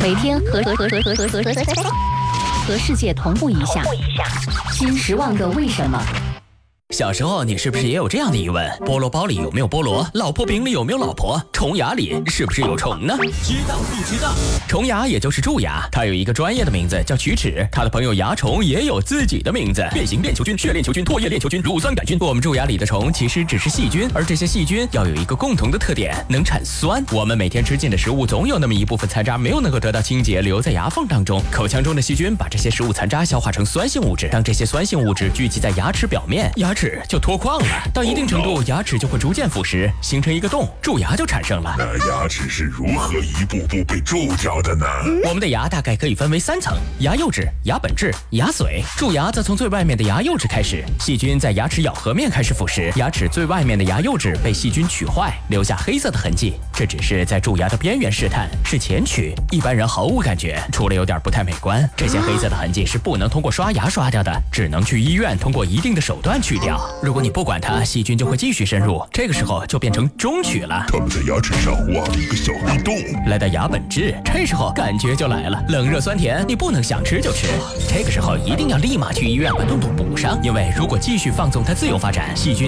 每天和世界同步一下。新10万个为什么。 小时候你是不是也有这样的疑问？菠萝包里有没有菠萝？老婆饼里有没有老婆？虫牙里是不是有虫呢？ 知道不知道？ 虫牙也就是蛀牙，它有一个专业的名字叫龋齿。它的朋友蚜虫也有自己的名字：变形链球菌、血链球菌、唾液链球菌、乳酸杆菌。我们蛀牙里的虫其实只是细菌，而这些细菌要有一个共同的特点，能产酸。我们每天吃进的食物总有那么一部分残渣没有能够得到清洁，留在牙缝当中。口腔中的细菌把这些食物残渣消化成酸性物质，当这些酸性物质聚集在牙齿表面，牙齿就脱矿了。到一定程度，牙齿就会逐渐腐蚀，形成一个洞，蛀牙就产生了。 那牙齿是如何一步步被蛀掉的呢？ 我们的牙大概可以分为3层：牙釉质、牙本质、牙髓。蛀牙则从最外面的牙釉质开始，细菌在牙齿咬合面开始腐蚀，牙齿最外面的牙釉质被细菌取坏，留下黑色的痕迹。这只是在蛀牙的边缘试探，是前龋，一般人毫无感觉，除了有点不太美观。这些黑色的痕迹是不能通过刷牙刷掉的，只能去医院通过一定的手段去掉。如果你不管它，细菌就会继续深入，这个时候就变成中龋了。 他们在牙齿上挖了一个小黑洞， 来到牙本质，这时候感觉就来了，冷热酸甜，你不能想吃就吃。这个时候一定要立马去医院把洞补上，因为如果继续放纵它自由发展，细菌